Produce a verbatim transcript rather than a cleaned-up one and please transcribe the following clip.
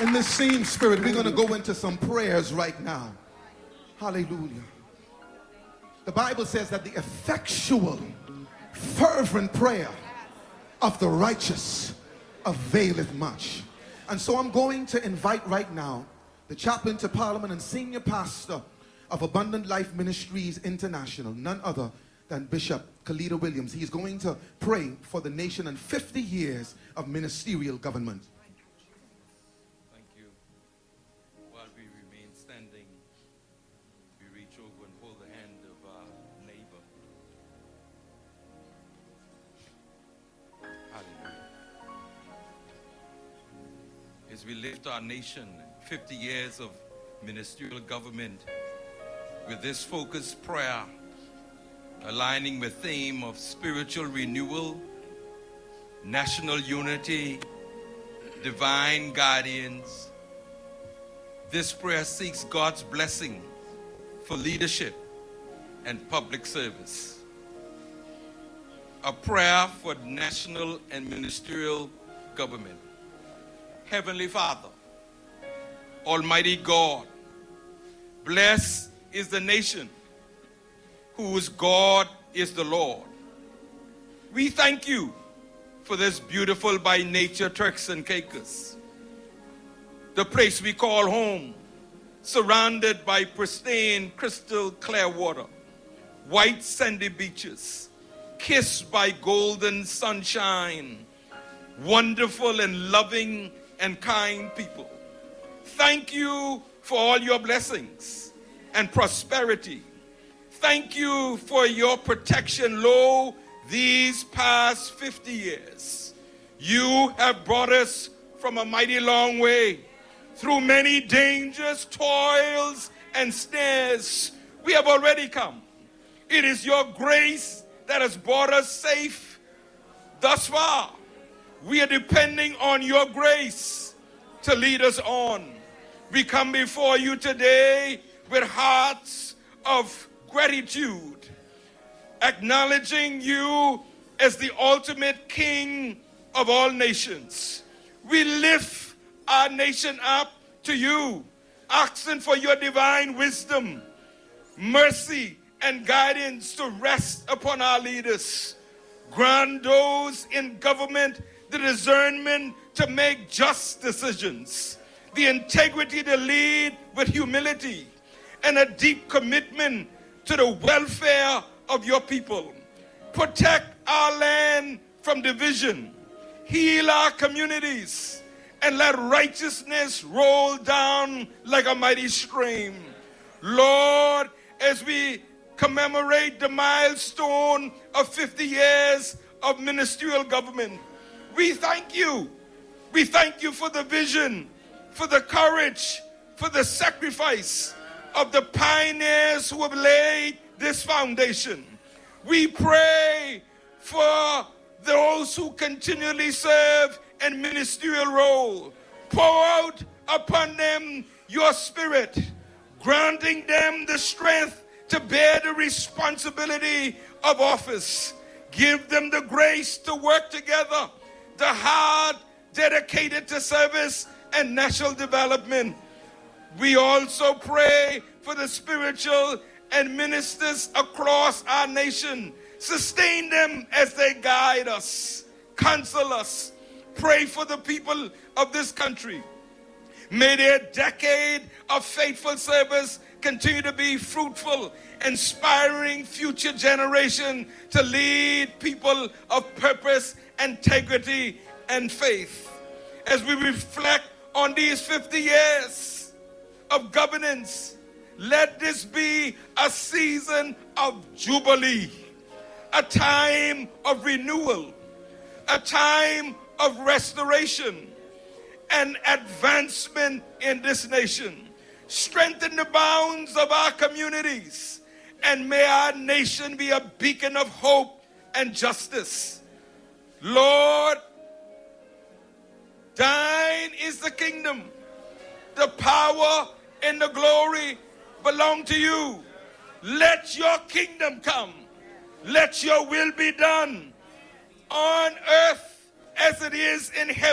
In this same spirit, we're going to go into some prayers right now. Hallelujah. The Bible says that the effectual, fervent prayer of the righteous availeth much. And so I'm going to invite right now the chaplain to Parliament and senior pastor of Abundant Life Ministries International, none other than Bishop Kalida Williams. He's going to pray for the nation and fifty years of ministerial government. Thank you. While we remain standing, we reach over and hold the hand of our neighbor. Hallelujah. As we lift our nation, fifty years of ministerial government, with this focused prayer, aligning with theme of spiritual renewal, national unity, divine guardians. This prayer seeks God's blessing for leadership and public service. A prayer for national and ministerial government. Heavenly Father, Almighty God, blessed is the nation whose God is the Lord. We thank you for this beautiful by nature Turks and Caicos, the place we call home, surrounded by pristine crystal clear water, white sandy beaches, kissed by golden sunshine, wonderful and loving and kind people. Thank you for all your blessings and prosperity. Thank you for your protection, lo, these past fifty years. You have brought us from a mighty long way. Through many dangers, toils, and snares, we have already come. It is your grace that has brought us safe thus far. We are depending on your grace to lead us on. We come before you today with hearts of gratitude, acknowledging you as the ultimate King of all nations. We lift our nation up to you, asking for your divine wisdom, mercy, and guidance to rest upon our leaders. Grant those in government the discernment to make just decisions, the integrity to lead with humility, and a deep commitment to the welfare of your people. Protect our land from division. Heal our communities. And let righteousness roll down like a mighty stream. Lord, as we commemorate the milestone of fifty years of ministerial government, we thank you. We thank you for the vision, for the courage, for the sacrifice of the pioneers who have laid this foundation. We pray for those who continually serve in ministerial role. Pour out upon them your spirit, granting them the strength to bear the responsibility of office. Give them the grace to work together, the heart dedicated to service and national development. We also pray for the spiritual and ministers across our nation. Sustain them as they guide us, counsel us. Pray for the people of this country. May their decade of faithful service continue to be fruitful, inspiring future generation to lead people of purpose, integrity, and faith. As we reflect on these fifty years of governance, let this be a season of jubilee, a time of renewal, a time of restoration and advancement in this nation. Strengthen the bounds of our communities, and may our nation be a beacon of hope and justice. Lord, thine is the kingdom, the power and the glory belong to you. Let your kingdom come. Let your will be done on earth as it is in heaven.